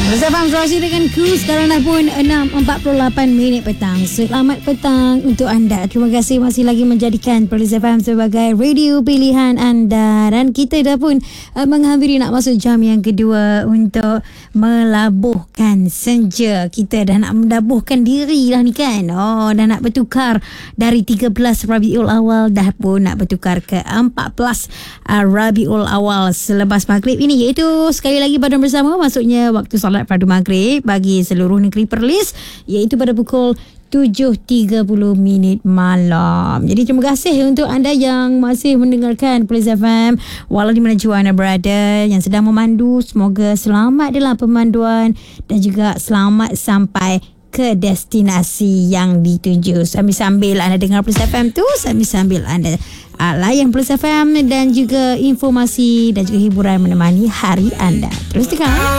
Bersama Rosi dengan ku. Sekarang dah pun 6.48 minit petang. Selamat petang untuk anda. Terima kasih masih lagi menjadikan Perlis FM sebagai radio pilihan anda. Dan kita dah pun menghampiri nak masuk jam yang kedua untuk melabuhkan senja. Kita dah nak mendabuhkan diri dah ni kan. Oh, dah nak bertukar dari 13 Rabiul Awal, dah pun nak bertukar ke 14 Rabiul Awal selepas maghrib ini, iaitu sekali lagi badan bersama, maksudnya waktu solat fardu maghrib bagi seluruh negeri Perlis, iaitu pada pukul 7.30 minit malam. Jadi terima kasih untuk anda yang masih mendengarkan Perlis FM walau di mana jua anda berada, yang sedang memandu. Semoga selamat dalam pemanduan dan juga selamat sampai ke destinasi yang dituju. Sambil-sambil anda dengar Perlis FM tu, sambil-sambil anda layan Perlis FM dan juga informasi dan juga hiburan menemani hari anda. Terus dengar.